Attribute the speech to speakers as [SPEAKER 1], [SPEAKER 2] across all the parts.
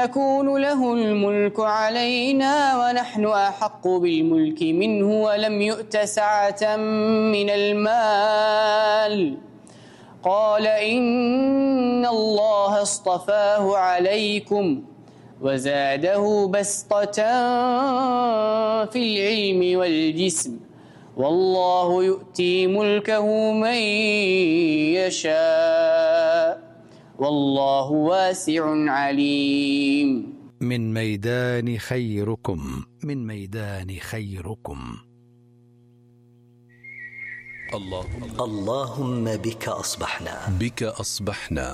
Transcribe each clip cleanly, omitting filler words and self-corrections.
[SPEAKER 1] يكون له الملك علينا ونحن أحق بالملك منه ولم يؤت سعة من المال. قال إن الله اصطفاه عليكم وزاده بسطة في العلم والجسم والله يؤتي ملكه من يشاء والله واسع عليم.
[SPEAKER 2] من ميدان خيركم، من ميدان خيركم.
[SPEAKER 3] اللهم بك أصبحنا،
[SPEAKER 2] بك أصبحنا.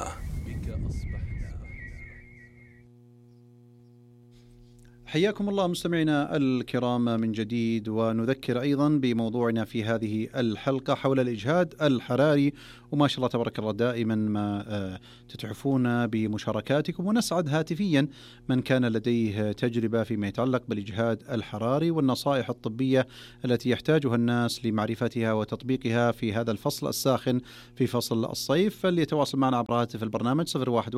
[SPEAKER 4] حياكم الله مستمعينا الكرام من جديد، ونذكر أيضا بموضوعنا في هذه الحلقة حول الإجهاد الحراري، وما شاء الله تبارك الله دائما ما تتعفون بمشاركاتكم، ونسعد هاتفيا من كان لديه تجربة فيما يتعلق بالإجهاد الحراري والنصائح الطبية التي يحتاجها الناس لمعرفتها وتطبيقها في هذا الفصل الساخن في فصل الصيف. فليتواصل معنا عبر هاتف البرنامج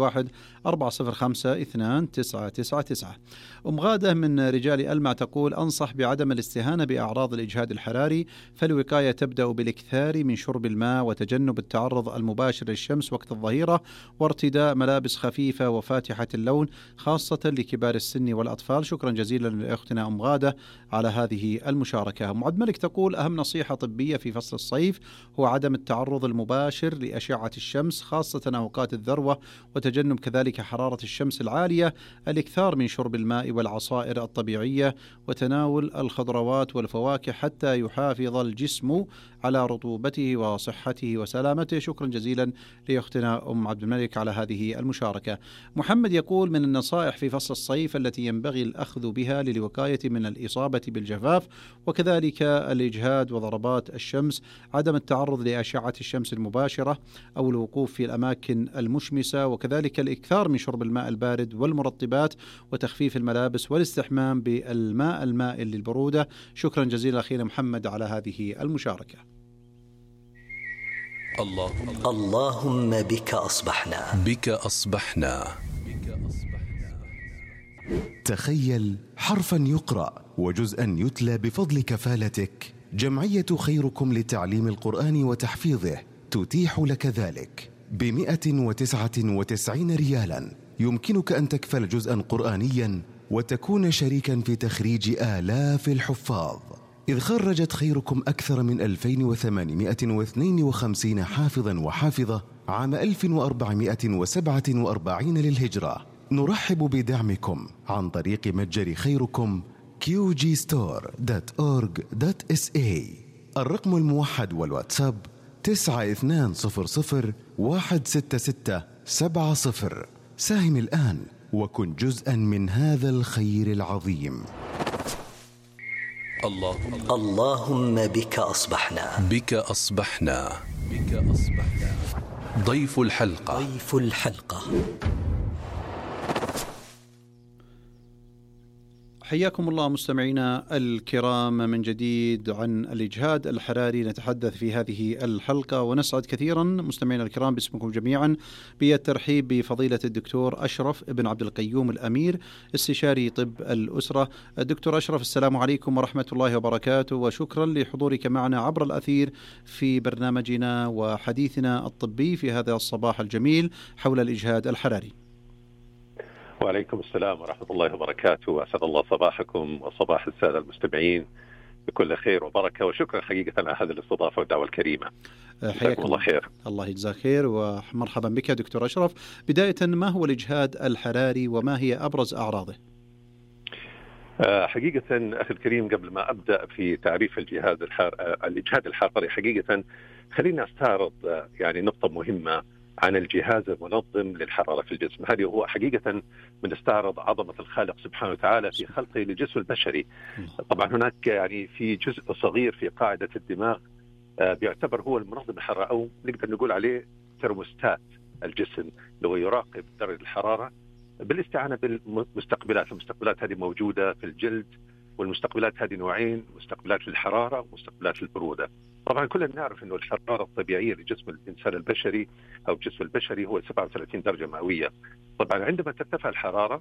[SPEAKER 4] 011-405-2999. أم غادة من رجال ألمع تقول: أنصح بعدم الاستهانة بأعراض الإجهاد الحراري، فالوقاية تبدأ بالاكثار من شرب الماء وتجنب التعرض المباشر للشمس وقت الظهيرة، وارتداء ملابس خفيفة وفاتحة اللون خاصة لكبار السن والأطفال. شكرا جزيلا لأختنا أم غادة على هذه المشاركة. معد ملك تقول: أهم نصيحة طبية في فصل الصيف هو عدم التعرض المباشر لأشعة الشمس خاصة أوقات الذروة، وتجنب كذلك حرارة الشمس العالية، الاكثار من شرب الماء والعصائر الطبيعية، وتناول الخضروات والفواكه حتى يحافظ الجسم على رطوبته وصحته وسلامته. شكرا جزيلا لأختنا أم عبد الملك على هذه المشاركة. محمد يقول: من النصائح في فصل الصيف التي ينبغي الأخذ بها للوقاية من الإصابة بالجفاف وكذلك الإجهاد وضربات الشمس عدم التعرض لأشعة الشمس المباشرة أو الوقوف في الأماكن المشمسة، وكذلك الإكثار من شرب الماء البارد والمرطبات وتخفيف الملابس والاستحمام بالماء المائل للبرودة. شكرا جزيلا أخينا محمد على هذه المشاركة.
[SPEAKER 3] اللهم بك أصبحنا،
[SPEAKER 2] بك أصبحنا.
[SPEAKER 5] تخيل حرفا يقرأ وجزءا يتلى بفضل كفالتك. جمعية خيركم لتعليم القرآن وتحفيظه تتيح لك ذلك ب199 ريالا. يمكنك أن تكفل جزءا قرآنيا وتكون شريكا في تخريج آلاف الحفاظ، إذ خرجت خيركم أكثر من 2852 حافظا وحافظة عام 1447 للهجرة. نرحب بدعمكم عن طريق متجر خيركم qgstore.org.sa. الرقم الموحد والواتساب 9200166770. ساهم الآن وكن جزءا من هذا الخير العظيم.
[SPEAKER 3] اللهم بك أصبحنا،
[SPEAKER 2] بك أصبحنا. بك أصبحنا. ضيف الحلقة،
[SPEAKER 3] ضيف الحلقة.
[SPEAKER 4] حياكم الله مستمعينا الكرام من جديد. عن الإجهاد الحراري نتحدث في هذه الحلقة، ونسعد كثيرا مستمعينا الكرام باسمكم جميعا بالترحيب بفضيلة الدكتور أشرف بن عبد القيوم الأمير، استشاري طب الأسرة. الدكتور أشرف، السلام عليكم ورحمة الله وبركاته، وشكرا لحضورك معنا عبر الأثير في برنامجنا وحديثنا الطبي في هذا الصباح الجميل حول الإجهاد الحراري.
[SPEAKER 6] وعليكم السلام ورحمة الله وبركاته، وأسعد الله صباحكم وصباح السادة المستمعين بكل خير وبركة، وشكرا حقيقة على هذه الاستضافة والدعوة الكريمة.
[SPEAKER 4] حياكم الله خير. الله يجزاك خير ومرحبا بك دكتور أشرف. بداية، ما هو الإجهاد الحراري وما هي أبرز أعراضه؟
[SPEAKER 6] حقيقة أخي الكريم، قبل ما أبدأ في تعريف الإجهاد الحراري حقيقة خلينا أستعرض يعني نقطة مهمة عن الجهاز المنظم للحرارة في الجسم. هذه هو حقيقة بنستعرض عظمة الخالق سبحانه وتعالى في خلقه للجسم البشري. طبعا هناك يعني في جزء صغير في قاعدة الدماغ بيعتبر هو المنظم الحرارة، أو نقدر نقول عليه ترموستات الجسم، اللي هو يراقب درجة الحرارة بالاستعانة بالمستقبلات. المستقبلات هذه موجودة في الجلد، والمستقبلات هذه نوعين: مستقبلات للحرارة ومستقبلات للبرودة. طبعا كلنا نعرف أنه الحرارة الطبيعية لجسم الإنسان البشري أو الجسم البشري هو 37 درجة مئوية. طبعا عندما ترتفع الحرارة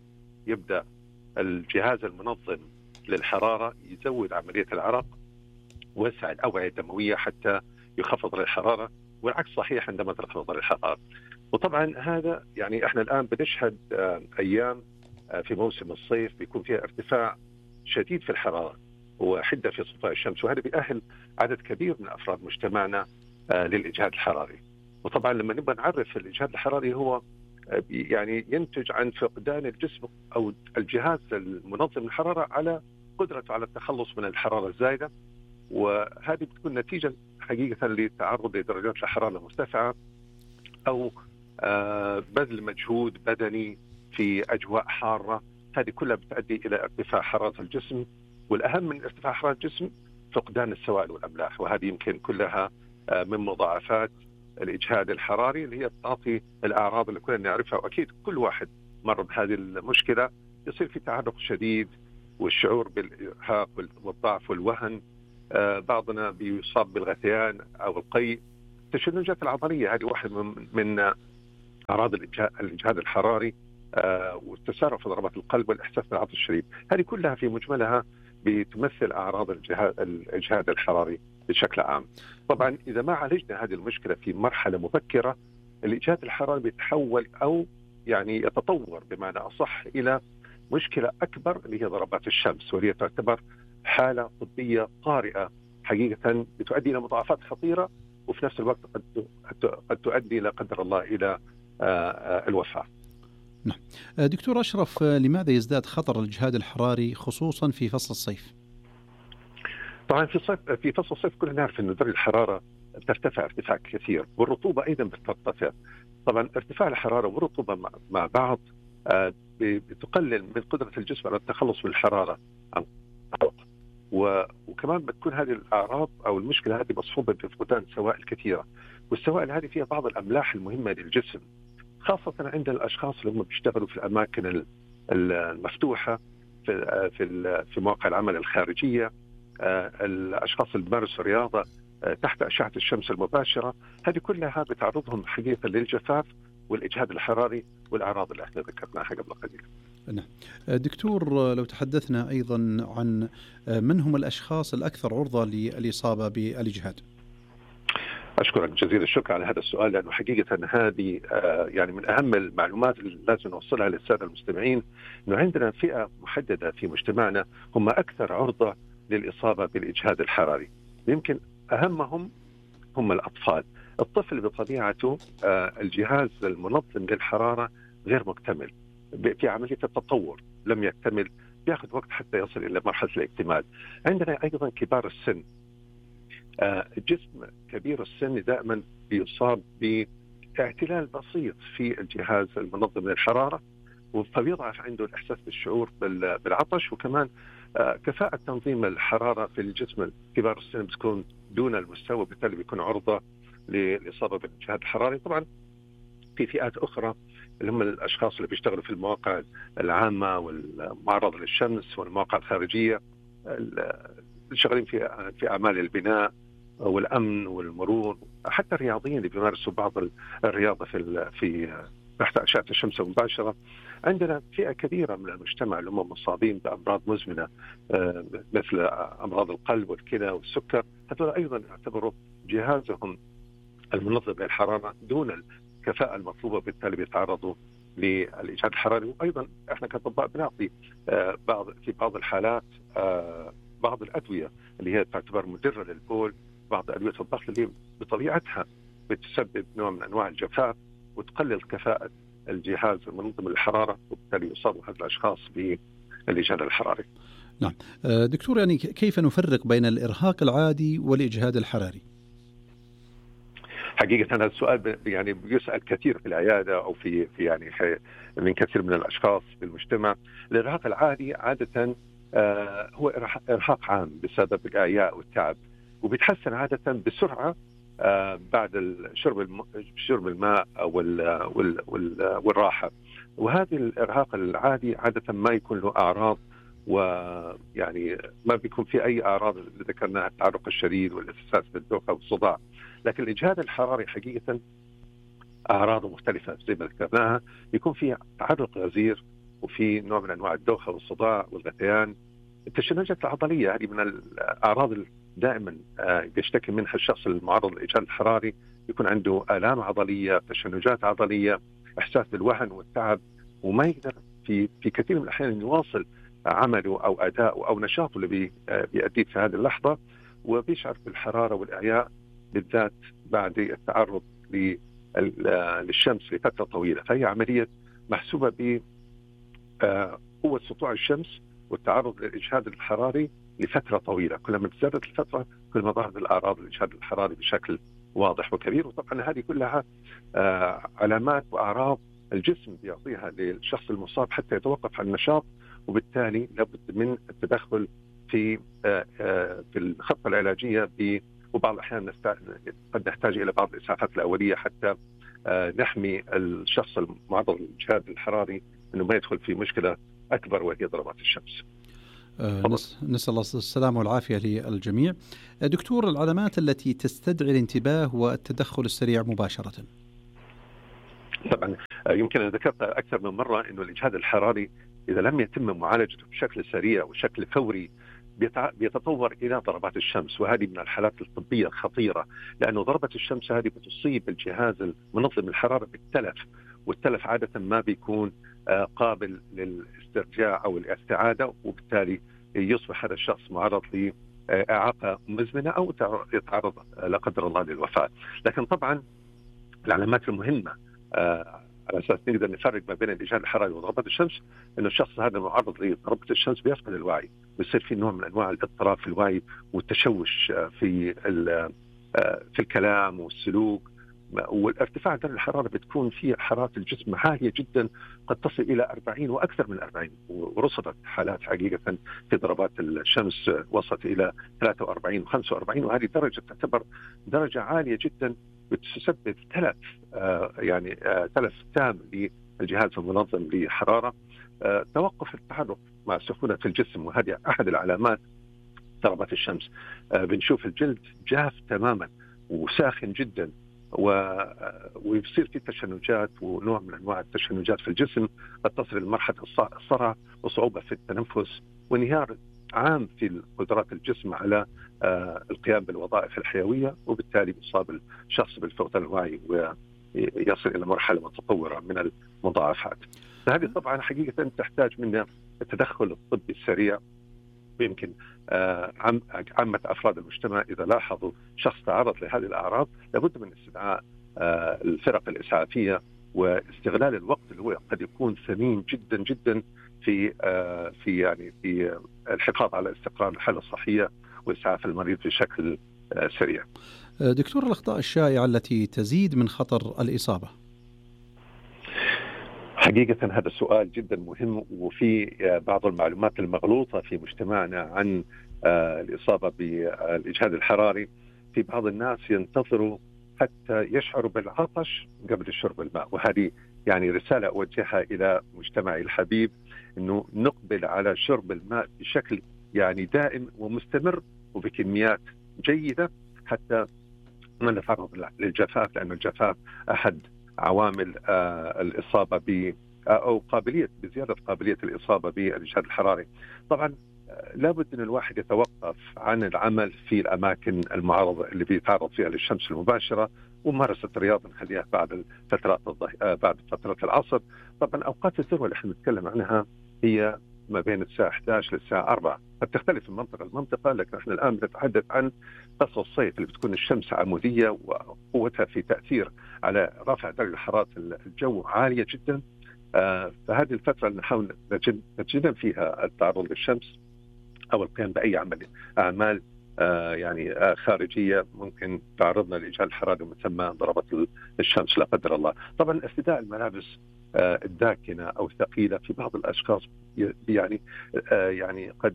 [SPEAKER 6] يبدأ الجهاز المنظم للحرارة يزود عملية العرق ويوسع الأوعية الدموية حتى يخفض الحرارة، والعكس صحيح عندما تنخفض الحرارة. وطبعا هذا يعني احنا الآن بنشهد أيام في موسم الصيف بيكون فيها ارتفاع شديد في الحرارة وحدة في سطوع الشمس، وهذا بيأهل عدد كبير من أفراد مجتمعنا للإجهاد الحراري. وطبعا لما نبغى نعرف الإجهاد الحراري هو يعني ينتج عن فقدان الجسم أو الجهاز المنظم للحرارة على قدرته على التخلص من الحرارة الزايدة، وهذه بتكون نتيجة حقيقة للتعرض لدرجات الحرارة المرتفعة أو بذل مجهود بدني في أجواء حارة. هذه كلها بتؤدي إلى ارتفاع حرارة الجسم، والأهم من ارتفاع حرارة الجسم فقدان السوائل والأملاح، وهذه يمكن كلها من مضاعفات الإجهاد الحراري اللي هي تعطي الأعراض اللي كلنا نعرفها. وأكيد كل واحد مر بهذه المشكلة يصير في تعرق شديد والشعور بالإرهاق والضعف والوهن، بعضنا بيصاب بالغثيان أو القيء. التشنجات العضلية هذه واحد من أعراض الإجهاد الحراري، والتسارع في ضربات القلب والإحساس بالعطش الشديد، هذه كلها في مجملها بتمثل أعراض الإجهاد الحراري بشكل عام. طبعا إذا ما عالجنا هذه المشكلة في مرحلة مبكرة، الإجهاد الحراري بيتحول أو يعني يتطور بمعنى أصح إلى مشكلة أكبر اللي هي ضربات الشمس، وهي تعتبر حالة طبية طارئة حقيقة بتؤدي إلى مضاعفات خطيرة، وفي نفس الوقت قد تؤدي لا قدر الله إلى الوفاة.
[SPEAKER 4] نعم. دكتور أشرف، لماذا يزداد خطر الإجهاد الحراري خصوصا في فصل الصيف؟
[SPEAKER 6] طبعا في فصل الصيف كلنا نعرف أن درجة الحرارة ترتفع ارتفاع كثير، والرطوبة أيضا بترتفع. طبعا ارتفاع الحرارة والرطوبة مع بعض بتقلل من قدرة الجسم على التخلص من الحرارة، وكمان بتكون هذه الأعراض أو المشكلة هذه مصحوبة بفقدان سوائل كثيرة، والسوائل هذه فيها بعض الأملاح المهمة للجسم، خاصة عند الأشخاص اللي هم بيشتغلوا في الأماكن المفتوحة في مواقع العمل الخارجية، الأشخاص اللي بيمارسوا رياضة تحت أشعة الشمس المباشرة، هذه كلها بتعرضهم حقيقة للجفاف والإجهاد الحراري والأعراض اللي احنا ذكرناها قبل قليل.
[SPEAKER 4] نعم. دكتور، لو تحدثنا أيضا عن من هم الأشخاص الأكثر عرضة للإصابة بالإجهاد؟
[SPEAKER 6] أشكرك جزيل الشكر على هذا السؤال، لأنه حقيقة هذه يعني من أهم المعلومات اللي لازم نوصلها للسادة المستمعين، أنه عندنا فئة محددة في مجتمعنا هم أكثر عرضة للإصابة بالإجهاد الحراري. يمكن أهمهم هم الأطفال. الطفل بطبيعته الجهاز المنظم للحرارة غير مكتمل، في عملية التطور لم يكتمل، بياخذ وقت حتى يصل إلى مرحلة الاكتمال. عندنا أيضا كبار السن. الجسم كبير السن دائما بيصاب باعتلال بسيط في الجهاز المنظم للحرارة، فبيضعف عنده الإحساس بالشعور بالعطش، وكمان كفاءة تنظيم الحرارة في الجسم كبار السن بتكون دون المستوى، بالتالي بيكون عرضة للإصابة بالإجهاد الحراري. طبعا في فئات أخرى اللي هم الأشخاص اللي بيشتغلوا في المواقع العامة والمعرضة للشمس والمواقع الخارجية، شغالين في أعمال البناء والأمن والمرور، حتى الرياضيين اللي بيمارسوا بعض الرياضة في تحت أشعة الشمس المباشرة. عندنا فئة كبيرة من المجتمع اللي هم مصابين بأمراض مزمنة مثل أمراض القلب والكلى والسكر، هذول أيضا يعتبروا جهازهم المنظم للحرارة دون الكفاءة المطلوبة، بالتالي بيتعرضوا للإجهاد الحراري. وأيضا إحنا كأطباء بنعطي في بعض الحالات بعض الأدوية اللي هي تعتبر مدرة للبول، بعض أدوية الضغط اللي بطبيعتها بتسبب نوع من أنواع الجفاف وتقلل كفاءة الجهاز المنظم للحرارة، وبالتالي يصاب هذه الأشخاص بالإجهاد الحراري.
[SPEAKER 4] نعم. دكتور، يعني كيف نفرق بين الإرهاق العادي والإجهاد الحراري؟
[SPEAKER 6] حقيقة هذا السؤال يعني بيسأل كثير في العيادة أو في يعني من كثير من الأشخاص في المجتمع. الإرهاق العادي عادة هو إرهاق عام بسبب الإعياء والتعب، وبيتحسن عادة بسرعة بعد شرب الماء والراحة. وهذا الإرهاق العادي عادة ما يكون له أعراض، ويعني ما بيكون في أي أعراض اللي ذكرناها، التعرق الشديد والإحساس بالدوخة والصداع. لكن الإجهاد الحراري حقيقة أعراضه مختلفة زي ما ذكرناها، يكون في تعرق غزير وفي نوع من أنواع الدوخة والصداع والغثيان. التشنجات العضلية هذه من الأعراض دائما يشتكي منها الشخص المعرض للإجهاد الحراري، يكون عنده آلام عضلية، تشنجات عضلية، إحساس بالوهن والتعب، وما يقدر في كثير من الأحيان يواصل عمله أو أداءه أو نشاطه اللي بيأديه في هذه اللحظة، وبيشعر بالحرارة والإعياء بالذات بعد التعرض للشمس لفترة طويلة. فهي عملية محسوبة بقوة سطوع الشمس والتعرض للإجهاد الحراري لفترة طويلة. كلما ازدادت الفترة كل ما ظهرت الأعراض الإجهاد الحراري بشكل واضح وكبير. وطبعا هذه كلها علامات وأعراض الجسم بيعطيها للشخص المصاب حتى يتوقف عن النشاط، وبالتالي لابد من التدخل في الخطة العلاجية وبعض الأحيان قد نحتاج إلى بعض الإسعافات الأولية حتى نحمي الشخص المعرض للإجهاد الحراري أنه ما يدخل في مشكلة أكبر وهي ضربات الشمس.
[SPEAKER 4] نسأل الله السلامة والعافية للجميع. دكتور، العلامات التي تستدعي الانتباه والتدخل السريع مباشرة.
[SPEAKER 6] طبعا يمكن أن ذكرت أكثر من مرة أنه الإجهاد الحراري إذا لم يتم معالجته بشكل سريع وشكل فوري بيتطور إلى ضربات الشمس، وهذه من الحالات الطبية الخطيرة، لأنه ضربة الشمس هذه بتصيب الجهاز المنظم الحرارة بالتلف، والتلف عادة ما بيكون قابل للاسترجاع أو الاستعادة، وبالتالي يصبح هذا الشخص معرض لإعاقة مزمنة أو يتعرض لا قدر الله للوفاة. لكن طبعا العلامات المهمة على أساس نقدر نفرق ما بين الإجهاد الحراري وضربات الشمس، إنه الشخص هذا المعرض لضربة الشمس بيفقد الوعي، بيصير في نوع من أنواع الاضطراب في الوعي والتشوش في الكلام والسلوك، والارتفاع درجة الحرارة بتكون في حرارة الجسم عالية جدا قد تصل إلى 40 وأكثر من 40، ورصدت حالات حقيقة في ضربات الشمس وصلت إلى 43 و45، وهذه درجة تعتبر درجة عالية جدا بتسبب تلف تلف تام للجهاز المنظم للحرارة، توقف التحرك مع سخونة في الجسم، وهذه أحد العلامات ضربات الشمس. بنشوف الجلد جاف تماما وساخن جدا، ويصير في تشنجات ونوع من أنواع التشنجات في الجسم قد تصل لمرحلة الصرع وصعوبة في التنفس وانهيار عام في قدرات الجسم على القيام بالوظائف الحيوية، وبالتالي يصاب الشخص بالفقدان الوعي ويصل إلى مرحلة متطورة من المضاعفات. فهذه طبعا حقيقة تحتاج منا التدخل الطبي السريع، ويمكن عامة أفراد المجتمع إذا لاحظوا شخص تعرض لهذه الأعراض لابد من استدعاء الفرق الإسعافية واستغلال الوقت اللي هو قد يكون ثمين جدا جدا في الحفاظ على استقرار الحالة الصحية وإسعاف المريض بشكل سريع.
[SPEAKER 4] دكتور، الأخطاء الشائعة التي تزيد من خطر الإصابة.
[SPEAKER 6] حقيقة هذا السؤال جدا مهم، وفي بعض المعلومات المغلوطة في مجتمعنا عن الإصابة بالإجهاد الحراري. في بعض الناس ينتظروا حتى يشعروا بالعطش قبل شرب الماء، وهذه يعني رسالة أوجهها إلى مجتمعي الحبيب إنه نقبل على شرب الماء بشكل يعني دائم ومستمر وبكميات جيدة حتى ما نتعرض للجفاف، لأن الجفاف أحد عوامل الإصابة أو بزيادة قابلية الإصابة بالإجهاد الحراري. طبعا لابد أن الواحد يتوقف عن العمل في الأماكن المعرضة اللي بيتعرض فيها للشمس المباشرة، وممارسة الرياضة نخليها بعد فترات العصر. طبعا أوقات الذروة اللي احنا نتكلم عنها هي ما بين الساعة 11 للساعة 4، قد تختلف من منطقة لمنطقة، لكن احنا الآن بنتحدث عن فصل الصيف اللي بتكون الشمس عمودية وقوتها في تأثير على رفع درجة حرارة الجو عالية جدا. فهذه الفترة اللي نحاول نتجنب فيها التعرض للشمس أو القيام بأي أعمال خارجية ممكن تعرضنا لإجهاد الحرارة من ثم ضربات الشمس لا قدر الله. طبعا ارتداء الملابس الداكنة أو الثقيلة في بعض الأشخاص قد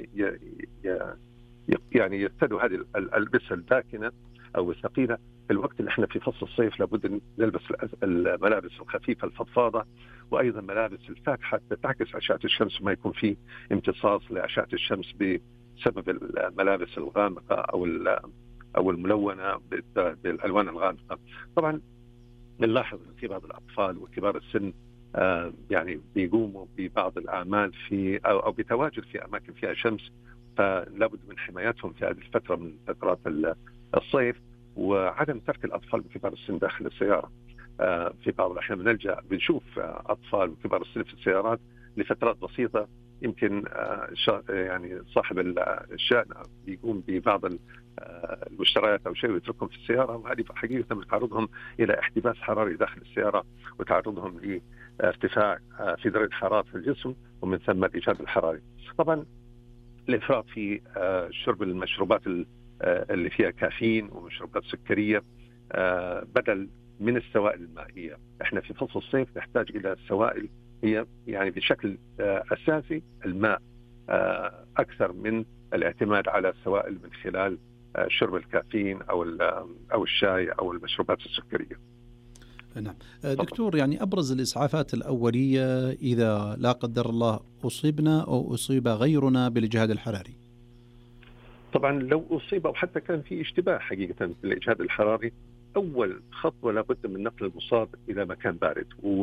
[SPEAKER 6] يرتدوا هذه الألبسة الداكنة أو الثقيلة في الوقت اللي احنا في فصل الصيف. لابد نلبس الملابس الخفيفة الفضفاضة، وأيضا ملابس الفاتحة تعكس أشعة الشمس وما يكون فيه امتصاص لأشعة الشمس بسبب الملابس الغامقة أو الملونة بالألوان الغامقة. طبعا نلاحظ في بعض الأطفال وكبار السن يعني بيقوموا ببعض الأعمال في أو بتواجد في أماكن فيها شمس، فلا بد من حمايتهم في هذه الفترة من فترات الصيف، وعدم ترك الأطفال وكبار السن داخل السيارة. في بعض الأحيان بنشوف أطفال وكبار السن في السيارات لفترات بسيطة، يمكن يعني صاحب الشأن بيقوم ببعض المشتريات أو شيء ويتركهم في السيارة، وهذه حقيقة بتعرضهم إلى احتباس حراري داخل السيارة، وتعرضهم لارتفاع في درجة حرارة في الجسم، ومن ثم الإجهاد الحراري. طبعا الإفراط في شرب المشروبات اللي فيها كافيين ومشروبات سكرية بدل من السوائل المائية. احنا في فصل الصيف نحتاج إلى السوائل هي يعني بشكل أساسي الماء، أكثر من الاعتماد على السوائل من خلال شرب الكافيين أو الشاي أو المشروبات السكرية.
[SPEAKER 4] نعم دكتور، يعني أبرز الإسعافات الأولية إذا لا قدر الله أصيبنا أو أصيب غيرنا بالإجهاد الحراري.
[SPEAKER 6] طبعا لو أصيب أو حتى كان في اشتباه حقيقة بالإجهاد الحراري، أول خطوة لابد من نقل المصاب إلى مكان بارد.